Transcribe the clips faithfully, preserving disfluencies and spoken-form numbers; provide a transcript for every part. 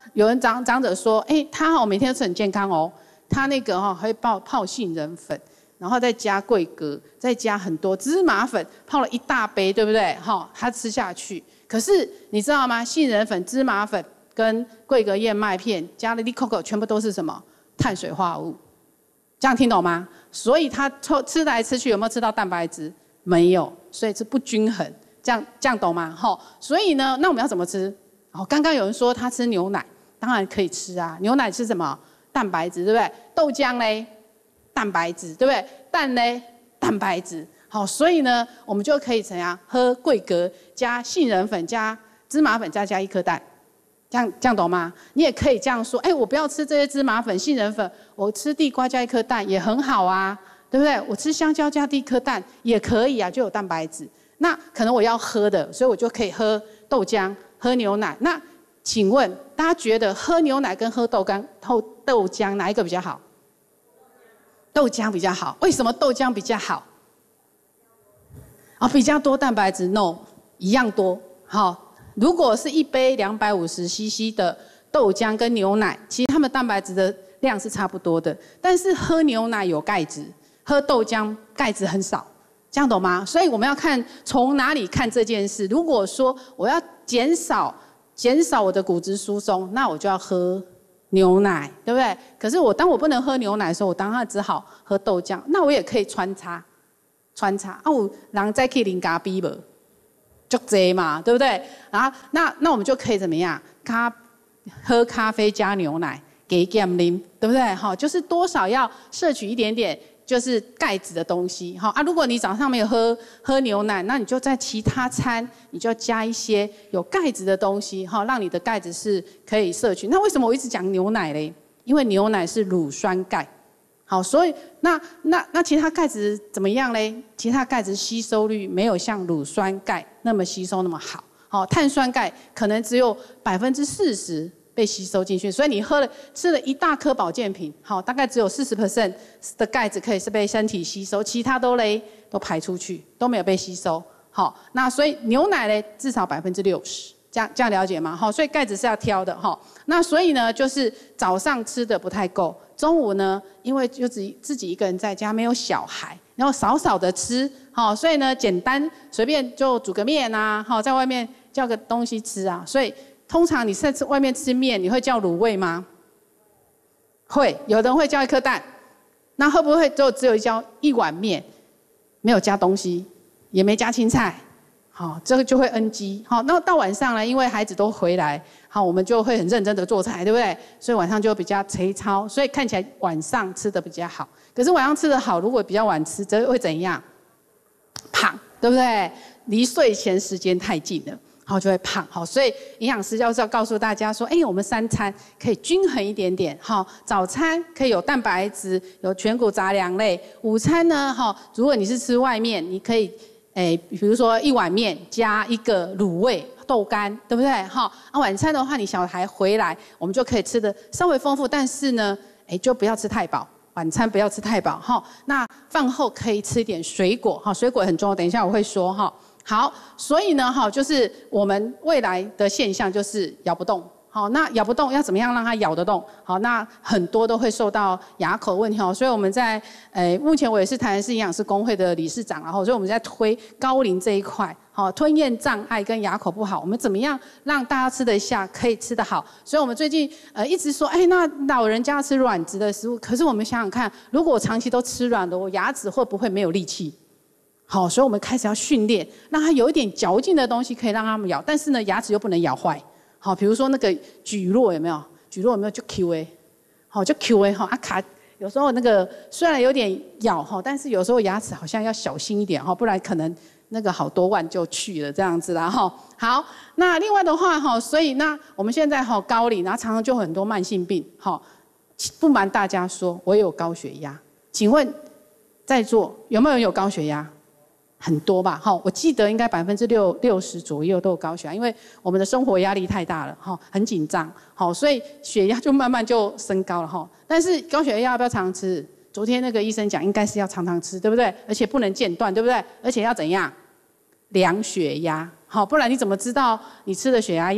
有人长长者说，哎、欸，他哦每天都吃很健康哦，他那个哈、哦、会泡泡杏仁粉，然后再加桂格，再加很多芝麻粉，泡了一大杯，对不对？哈、哦，他吃下去。可是你知道吗？杏仁粉、芝麻粉跟桂格燕麦片加了利口口，全部都是什么？碳水化合物。这样听懂吗？所以他吃来吃去有没有吃到蛋白质？没有，所以是不均衡。这样这样懂吗？哈，所以呢，那我们要怎么吃？哦，刚刚有人说他吃牛奶。当然可以吃啊，牛奶是什么？蛋白质，对不对？豆浆嘞，蛋白质，对不对？蛋嘞，蛋白质。好，所以呢，我们就可以怎样？喝桂格加杏仁粉加芝麻粉再加一颗蛋，这样这样懂吗？你也可以这样说，哎，我不要吃这些芝麻粉、杏仁粉，我吃地瓜加一颗蛋也很好啊，对不对？我吃香蕉加一颗蛋也可以啊，就有蛋白质。那可能我要喝的，所以我就可以喝豆浆、喝牛奶。那请问大家觉得喝牛奶跟喝豆干、豆豆浆哪一个比较好？豆浆比较好。为什么豆浆比较好？啊、哦，比较多蛋白质 ？No， 一样多。好、哦，如果是一杯两百五十 C C 的豆浆跟牛奶，其实它们蛋白质的量是差不多的。但是喝牛奶有钙质，喝豆浆钙质很少，这样懂吗？所以我们要看从哪里看这件事。如果说我要减少。减少我的骨质疏松，那我就要喝牛奶，对不对？可是我当我不能喝牛奶的时候，我当然只好喝豆浆。那我也可以穿插，穿插啊，我人再去啉咖啡无，足济嘛，对不对？然后那那我们就可以怎么样？咖喝咖啡加牛奶，给减啉，对不对？哈，就是多少要摄取一点点。就是钙质的东西，哈啊！如果你早上没有喝喝牛奶，那你就在其他餐，你就要加一些有钙质的东西，哈，让你的钙质是可以摄取。那为什么我一直讲牛奶嘞？因为牛奶是乳酸钙，好，所以那那那其他钙质怎么样嘞？其他钙质吸收率没有像乳酸钙那么吸收那么好，好，碳酸钙可能只有百分之四十。被吸收进去，所以你喝了吃了一大颗保健品，好，大概只有四十 percent 的钙质可以是被身体吸收，其他都嘞都排出去，都没有被吸收。好，那所以牛奶嘞至少百分之六十，这样这样了解吗？好，所以钙质是要挑的哈。那所以呢，就是早上吃的不太够，中午呢，因为就自己自己一个人在家，没有小孩，然后少少的吃，好，所以呢，简单随便就煮个面啊，好，在外面叫个东西吃啊，所以。通常你在外面吃面，你会叫卤味吗？会，有人会叫一颗蛋。那会不会就只有叫一碗面，没有加东西，也没加青菜？好，这个就会 N G。好，那到晚上呢，因为孩子都回来，好，我们就会很认真的做菜，对不对？所以晚上就比较粗糙，所以看起来晚上吃的比较好。可是晚上吃的好，如果比较晚吃，则会怎样？胖，对不对？离睡前时间太近了。好，就会胖。好，所以营养师就是要告诉大家说，哎，我们三餐可以均衡一点点。好，早餐可以有蛋白质，有全谷杂粮类。午餐呢，哈，如果你是吃外面，你可以，哎，比如说一碗面加一个卤味、豆干，对不对？哈，啊，晚餐的话，你小孩回来，我们就可以吃的稍微丰富，但是呢，哎，就不要吃太饱。晚餐不要吃太饱，哈。那饭后可以吃一点水果，哈，水果很重要。等一下我会说，哈。好，所以呢，哈，就是我们未来的现象就是咬不动。好，那咬不动要怎么样让它咬得动？好，那很多都会受到牙口问题哦。所以我们在，呃，目前我也是台南市营养师公会的理事长，然后所以我们在推高龄这一块，好，吞咽障碍跟牙口不好，我们怎么样让大家吃得下，可以吃得好？所以我们最近呃一直说，哎，那老人家吃软质的食物，可是我们想想看，如果我长期都吃软的，我牙齿会不会没有力气？好，所以我们开始要训练，让它有一点嚼劲的东西可以让他们咬，但是呢，牙齿又不能咬坏。好，比如说那个蒟蒻有没有？蒟蒻有没有就 Q A？ 好，就 Q A 哈，啊卡，有时候那个虽然有点咬哈，但是有时候牙齿好像要小心一点哈，不然可能那个好多万就去了这样子啦哈。好，那另外的话哈，所以那我们现在哈高龄，然后常常就很多慢性病。好，不瞒大家说，我也有高血压，请问在座有没有人有高血压？很多吧，哈，我记得应该百分之六六十左右都有高血压，因为我们的生活压力太大了，哈，很紧张，好，所以血压就慢慢就升高了，哈。但是高血压要不要常常吃？昨天那个医生讲，应该是要常常吃，对不对？而且不能间断，对不对？而且要怎样？量血压，好，不然你怎么知道你吃的血压药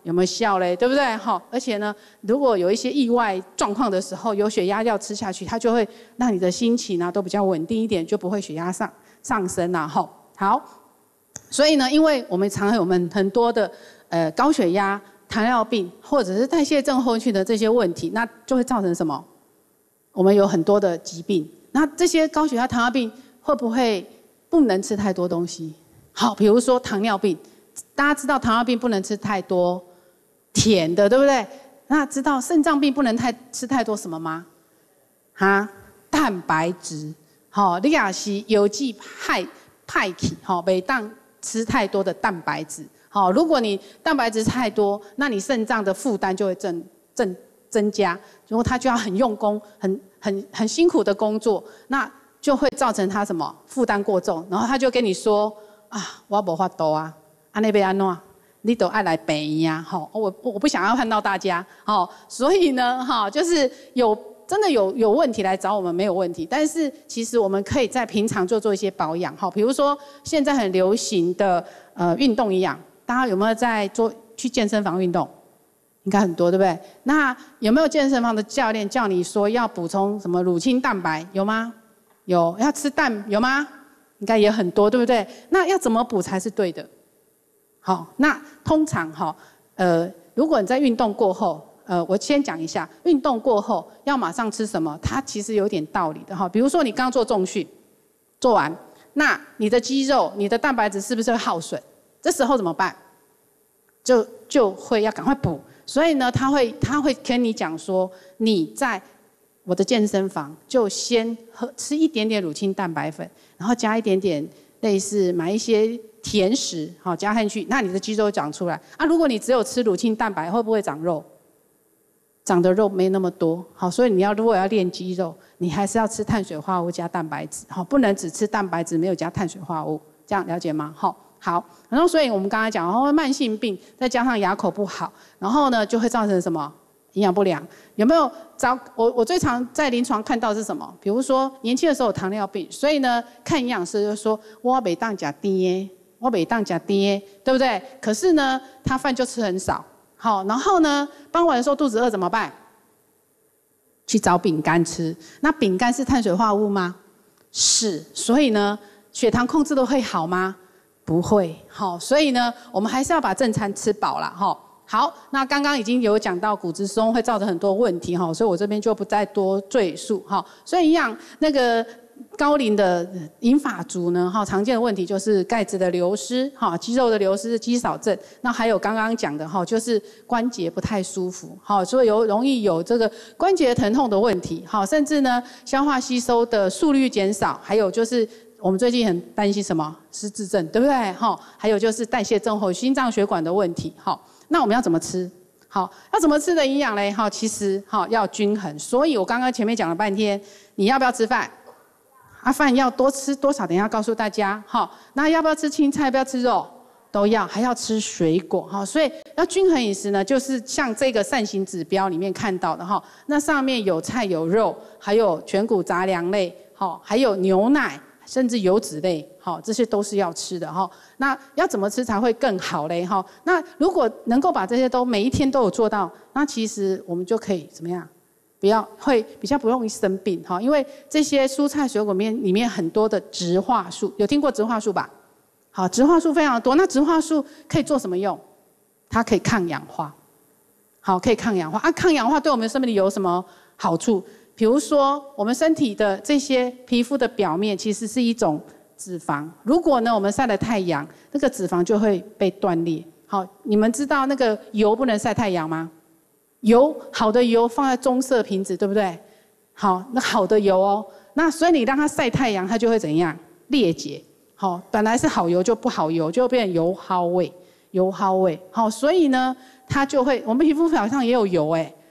有没有效嘞？对不对？哈，而且呢，如果有一些意外状况的时候，有血压药吃下去，它就会让你的心情啊都比较稳定一点，就不会血压上上升啦。哈，好，所以呢，因为我们常有我们很多的呃高血压、糖尿病或者是代谢症候群的这些问题，那就会造成什么？我们有很多的疾病。那这些高血压、糖尿病会不会不能吃太多东西？好，比如说糖尿病，大家知道糖尿病不能吃太多甜的，对不对？那知道肾脏病不能太吃太多什么吗？哈，蛋白质。好，你也是有机派派去，好，每当吃太多的蛋白质。好，如果你蛋白质太多，那你肾脏的负担就会增增增加，然后它就要很用功、很很很辛苦的工作，那就会造成它什么负担过重，然后他就跟你说啊，我无法度啊，安尼要安怎？你都爱来病院啊，吼，我我不想要看到大家，吼，所以呢，哈，就是有真的有有问题来找我们没有问题，但是其实我们可以在平常就做一些保养，哈，比如说现在很流行的呃运动营养，大家有没有在做去健身房运动？应该很多，对不对？那有没有健身房的教练叫你说要补充什么乳清蛋白？有吗？有，要吃蛋有吗？应该也很多，对不对？那要怎么补才是对的？好，那通常哈，呃，如果你在运动过后，呃，我先讲一下，运动过后要马上吃什么，它其实有点道理的哈。比如说你刚做重训，做完，那你的肌肉、你的蛋白质是不是会耗损？这时候怎么办？就就会要赶快补。所以呢，他会他会跟你讲说，你在我的健身房就先喝吃一点点乳清蛋白粉，然后加一点点类似买一些甜食，好加进去，那你的肌肉长出来。啊，如果你只有吃乳清蛋白，会不会长肉？长的肉没那么多，好，所以你要如果要练肌肉，你还是要吃碳水化合物加蛋白质，好，不能只吃蛋白质没有加碳水化合物，这样了解吗？好。好，然后所以我们刚才讲，然后慢性病再加上牙口不好，然后呢就会造成什么营养不良？有没有早？我我最常在临床看到是什么？比如说年轻的时候有糖尿病，所以呢看营养师就说我每当加甜的，我每当加甜的，对不对？可是呢他饭就吃很少，好，然后呢傍晚的时候肚子饿怎么办？去找饼干吃。那饼干是碳水化合物吗？是，所以呢血糖控制的会好吗？不会，好，所以呢，我们还是要把正餐吃饱啦，哈。好，那刚刚已经有讲到骨质疏松会造成很多问题，哈，所以我这边就不再多赘述，哈。所以一样，那个高龄的银发族呢，哈，常见的问题就是钙质的流失，哈，肌肉的流失，肌少症。那还有刚刚讲的，哈，就是关节不太舒服，好，所以有容易有这个关节疼痛的问题，好，甚至呢，消化吸收的速率减少，还有就是。我们最近很担心什么失智症，对不对？哈，还有就是代谢症候群、心脏血管的问题。好，那我们要怎么吃？好，要怎么吃的营养嘞？哈，其实哈要均衡。所以我刚刚前面讲了半天，你要不要吃饭？啊，饭要多吃多少？等一下告诉大家。好，那要不要吃青菜？要不要吃肉？都要，还要吃水果。哈，所以要均衡饮食呢，就是像这个膳食指标里面看到的哈，那上面有菜有肉，还有全谷杂粮类，好，还有牛奶。甚至油脂类，好，这些都是要吃的哈。那要怎么吃才会更好嘞？哈，那如果能够把这些都每一天都有做到，那其实我们就可以怎么样？不要会比较不容易生病哈。因为这些蔬菜水果里面里面很多的植化素，有听过植化素吧？好，植化素非常多。那植化素可以做什么用？它可以抗氧化，好，可以抗氧化啊。抗氧化对我们生命里有什么好处？比如说，我们身体的这些皮肤的表面其实是一种脂肪。如果呢，我们晒了太阳，那个脂肪就会被断裂。好，你们知道那个油不能晒太阳吗？油好的油放在棕色瓶子，对不对？好，那好的油哦，那所以你让它晒太阳，它就会怎样？裂解。好，本来是好油就不好油，就变成油耗味，油耗味。好，所以呢，它就会，我们皮肤表上也有油哎。